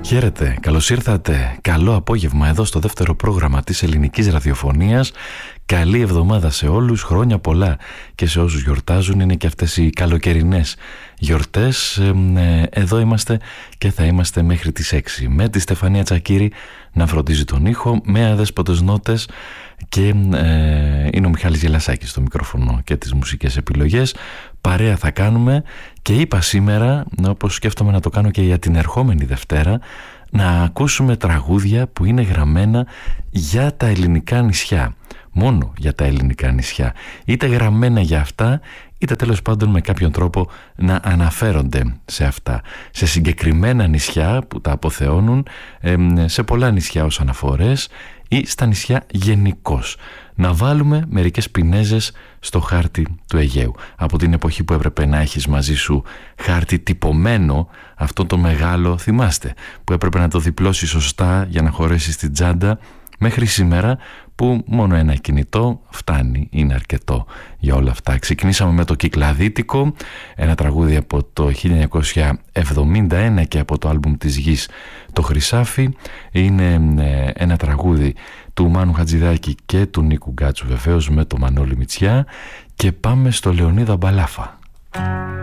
Χαίρετε, καλώς ήρθατε. Καλό απόγευμα εδώ στο δεύτερο πρόγραμμα της ελληνικής ραδιοφωνίας. Καλή εβδομάδα σε όλους, χρόνια πολλά και σε όσους γιορτάζουν. Είναι και αυτές οι καλοκαιρινές γιορτές. Εδώ είμαστε και θα είμαστε μέχρι τις 6 με τη Στεφανία Τσακύρη να φροντίζει τον ήχο, με αδέσποτες νότες, και είναι ο Μιχάλης Γελασάκης στο μικρόφωνο και τις μουσικές επιλογές. Παρέα θα κάνουμε και είπα σήμερα, όπως σκέφτομαι να το κάνω και για την ερχόμενη Δευτέρα, να ακούσουμε τραγούδια που είναι γραμμένα για τα ελληνικά νησιά. Μόνο για τα ελληνικά νησιά. Είτε γραμμένα για αυτά, είτε τέλος πάντων με κάποιον τρόπο να αναφέρονται σε αυτά. Σε συγκεκριμένα νησιά που τα αποθεώνουν, σε πολλά νησιά ως αναφορές ή στα νησιά γενικώς. Να βάλουμε μερικές πινέζες στο χάρτη του Αιγαίου. Από την εποχή που έπρεπε να έχεις μαζί σου χάρτη τυπωμένο, αυτό το μεγάλο, θυμάστε, που έπρεπε να το διπλώσεις σωστά για να χωρέσει στην τσάντα, μέχρι σήμερα που μόνο ένα κινητό φτάνει, είναι αρκετό για όλα αυτά. Ξεκινήσαμε με το Κυκλαδίτικο, ένα τραγούδι από το 1971 και από το άλμπουμ της Γης, το Χρυσάφι. Είναι ένα τραγούδι του Μάνου Χατζηδάκη και του Νίκου Γκάτσου, βεβαίως με το Μανώλη Μητσιά, και πάμε στο Λεωνίδα Μπαλάφα.